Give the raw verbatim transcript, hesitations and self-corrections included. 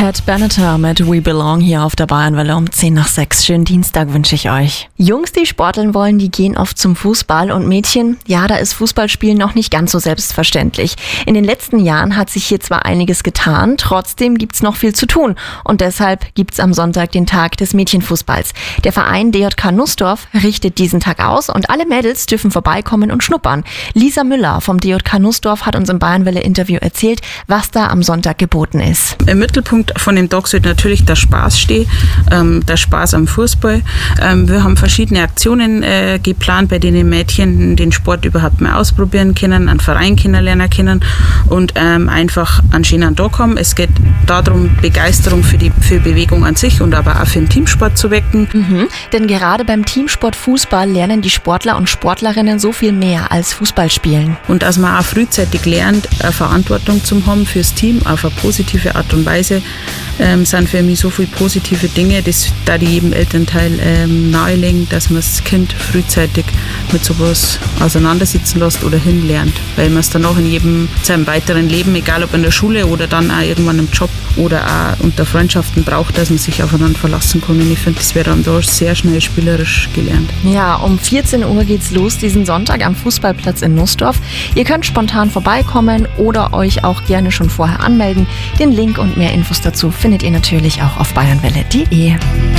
Pat Benatar mit We Belong hier auf der Bayernwelle um zehn nach sechs. Schönen Dienstag wünsche ich euch. Jungs, die sporteln wollen, die gehen oft zum Fußball, und Mädchen, ja, da ist Fußballspielen noch nicht ganz so selbstverständlich. In den letzten Jahren hat sich hier zwar einiges getan, trotzdem gibt's noch viel zu tun, und deshalb gibt's am Sonntag den Tag des Mädchenfußballs. Der Verein D J K Nussdorf richtet diesen Tag aus und alle Mädels dürfen vorbeikommen und schnuppern. Lisa Müller vom D J K Nussdorf hat uns im Bayernwelle-Interview erzählt, was da am Sonntag geboten ist. Im Mittelpunkt von dem Tag sollte natürlich der Spaß stehen, ähm, der Spaß am Fußball. Ähm, wir haben verschiedene Aktionen äh, geplant, bei denen Mädchen den Sport überhaupt mal ausprobieren können, einen Verein kennenlernen können und ähm, einfach einen schönen Tag haben. Es geht darum, Begeisterung für die für Bewegung an sich und aber auch für den Teamsport zu wecken. Mhm, denn gerade beim Teamsport Fußball lernen die Sportler und Sportlerinnen so viel mehr als Fußballspielen. Und dass man auch frühzeitig lernt, eine Verantwortung zu haben fürs Team auf eine positive Art und Weise, ähm, sind für mich so viele positive Dinge, das da die jedem Elternteil ähm, nahelegen, dass man das Kind frühzeitig mit sowas auseinandersetzen lässt oder hinlernt, weil man es dann auch in jedem seinem weiteren Leben, egal ob in der Schule oder dann auch irgendwann im Job oder auch unter Freundschaften braucht, dass man sich aufeinander verlassen kann. Und ich finde, das wird dann da sehr schnell spielerisch gelernt. Ja, um vierzehn Uhr geht's los diesen Sonntag am Fußballplatz in Nussdorf. Ihr könnt spontan vorbeikommen oder euch auch gerne schon vorher anmelden. Den Link und mehr Infos dazu findet ihr natürlich auch auf bayernwelle punkt de.